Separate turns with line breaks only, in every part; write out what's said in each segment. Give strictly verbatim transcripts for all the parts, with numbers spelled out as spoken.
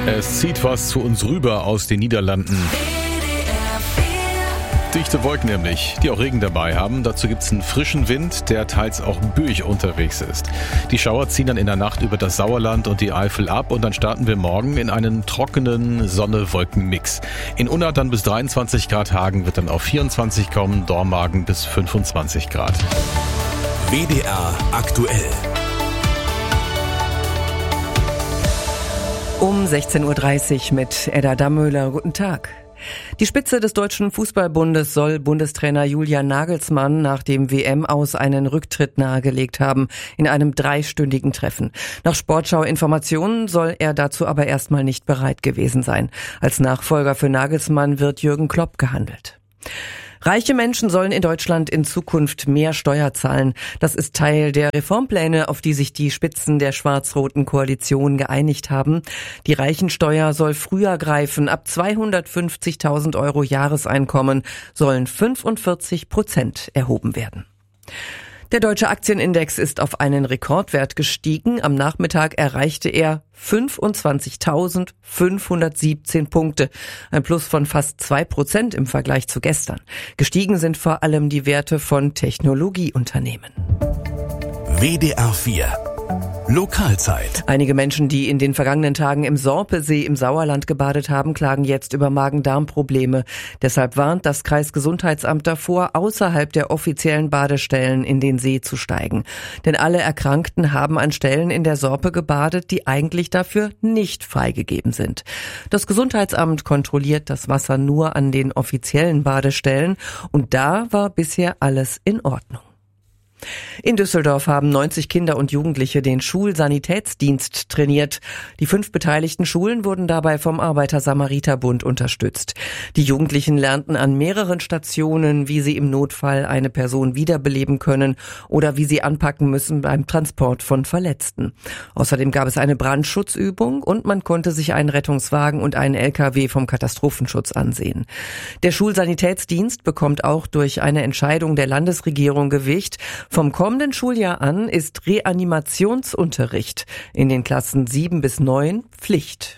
Es zieht was zu uns rüber aus den Niederlanden. Dichte Wolken nämlich, die auch Regen dabei haben. Dazu gibt's einen frischen Wind, der teils auch böig unterwegs ist. Die Schauer ziehen dann in der Nacht über das Sauerland und die Eifel ab und dann starten wir morgen in einen trockenen Sonne-Wolken-Mix. In Unna dann bis dreiundzwanzig Grad, Hagen wird dann auf vierundzwanzig kommen, Dormagen bis fünfundzwanzig Grad.
W D R aktuell.
Um sechzehn Uhr dreißig mit Edda Dammöhler. Guten Tag. Die Spitze des Deutschen Fußballbundes soll Bundestrainer Julian Nagelsmann nach dem W M-Aus einen Rücktritt nahegelegt haben in einem dreistündigen Treffen. Nach Sportschau-Informationen soll er dazu aber erstmal nicht bereit gewesen sein. Als Nachfolger für Nagelsmann wird Jürgen Klopp gehandelt. Reiche Menschen sollen in Deutschland in Zukunft mehr Steuer zahlen. Das ist Teil der Reformpläne, auf die sich die Spitzen der schwarz-roten Koalition geeinigt haben. Die Reichensteuer soll früher greifen. Ab zweihundertfünfzigtausend Euro Jahreseinkommen sollen fünfundvierzig Prozent erhoben werden. Der deutsche Aktienindex ist auf einen Rekordwert gestiegen. Am Nachmittag erreichte er fünfundzwanzigtausendfünfhundertsiebzehn Punkte. Ein Plus von fast zwei Prozent im Vergleich zu gestern. Gestiegen sind vor allem die Werte von Technologieunternehmen.
W D R vier Lokalzeit.
Einige Menschen, die in den vergangenen Tagen im Sorpesee im Sauerland gebadet haben, klagen jetzt über Magen-Darm-Probleme. Deshalb warnt das Kreisgesundheitsamt davor, außerhalb der offiziellen Badestellen in den See zu steigen. Denn alle Erkrankten haben an Stellen in der Sorpe gebadet, die eigentlich dafür nicht freigegeben sind. Das Gesundheitsamt kontrolliert das Wasser nur an den offiziellen Badestellen und da war bisher alles in Ordnung. In Düsseldorf haben neunzig Kinder und Jugendliche den Schulsanitätsdienst trainiert. Die fünf beteiligten Schulen wurden dabei vom Arbeiter-Samariter-Bund unterstützt. Die Jugendlichen lernten an mehreren Stationen, wie sie im Notfall eine Person wiederbeleben können oder wie sie anpacken müssen beim Transport von Verletzten. Außerdem gab es eine Brandschutzübung und man konnte sich einen Rettungswagen und einen L K W vom Katastrophenschutz ansehen. Der Schulsanitätsdienst bekommt auch durch eine Entscheidung der Landesregierung Gewicht. Vom kommenden Schuljahr an ist Reanimationsunterricht in den Klassen sieben bis neun Pflicht.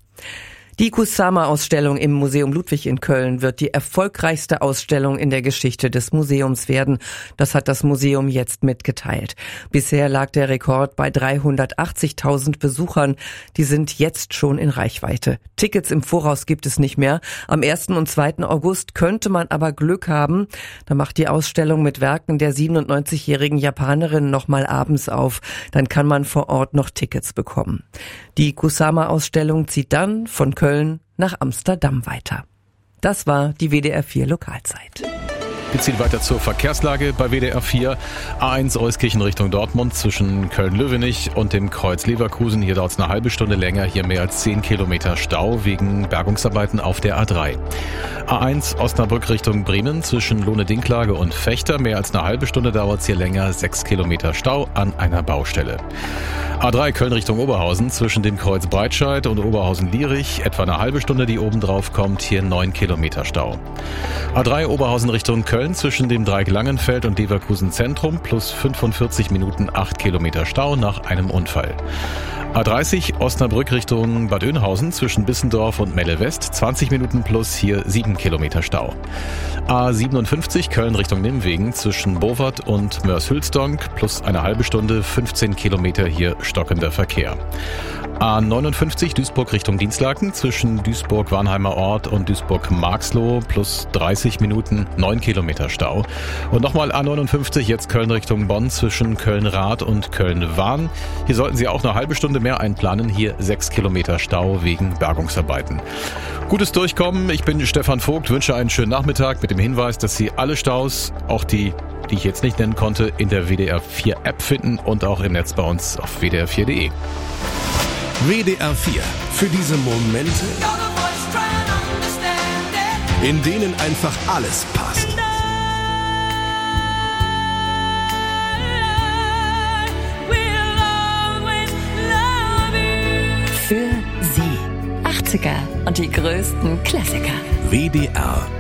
Die Kusama-Ausstellung im Museum Ludwig in Köln wird die erfolgreichste Ausstellung in der Geschichte des Museums werden. Das hat das Museum jetzt mitgeteilt. Bisher lag der Rekord bei dreihundertachtzigtausend Besuchern. Die sind jetzt schon in Reichweite. Tickets im Voraus gibt es nicht mehr. Am ersten und zweiten August könnte man aber Glück haben. Da macht die Ausstellung mit Werken der siebenundneunzigjährigen Japanerin nochmal abends auf. Dann kann man vor Ort noch Tickets bekommen. Die Kusama-Ausstellung zieht dann von Köln nach Amsterdam weiter. Das war die W D R vier Lokalzeit.
Wir ziehen weiter zur Verkehrslage bei W D R vier. A eins Euskirchen Richtung Dortmund zwischen Köln-Löwenich und dem Kreuz Leverkusen. Hier dauert es eine halbe Stunde länger. Hier mehr als zehn Kilometer Stau wegen Bergungsarbeiten auf der A drei. A eins Osnabrück Richtung Bremen zwischen Lohne-Dinklage und Fechter. Mehr als eine halbe Stunde dauert es hier länger. sechs Kilometer Stau an einer Baustelle. A drei Köln Richtung Oberhausen zwischen dem Kreuz Breitscheid und Oberhausen-Lierich. Etwa eine halbe Stunde, die oben drauf kommt. Hier neun Kilometer Stau. A drei Oberhausen Richtung Köln zwischen dem Dreieck Langenfeld und Leverkusen Zentrum plus fünfundvierzig Minuten acht Kilometer Stau nach einem Unfall. A dreißig Osnabrück Richtung Bad Oeynhausen zwischen Bissendorf und Melle West zwanzig Minuten plus hier sieben Kilometer Stau. A siebenundfünfzig Köln Richtung Nimwegen zwischen Bovard und Mörs-Hülsdonk plus eine halbe Stunde fünfzehn Kilometer hier stockender Verkehr. A neunundfünfzig Duisburg Richtung Dienstlaken zwischen Duisburg-Warnheimer Ort und Duisburg-Marxloh plus dreißig Minuten neun Kilometer Stau. Und nochmal A neunundfünfzig jetzt Köln Richtung Bonn zwischen Köln-Rath und Köln-Wahn. Hier sollten Sie auch eine halbe Stunde mehr einplanen. Hier sechs Kilometer Stau wegen Bergungsarbeiten. Gutes Durchkommen. Ich bin Stefan Vogt, wünsche einen schönen Nachmittag mit dem Hinweis, dass Sie alle Staus, auch die, die ich jetzt nicht nennen konnte, in der W D R vier App finden und auch im Netz bei uns auf w d r vier punkt d e.
W D R vier. Für diese Momente, in denen einfach alles passt.
Für Sie. achtziger und die größten Klassiker.
W D R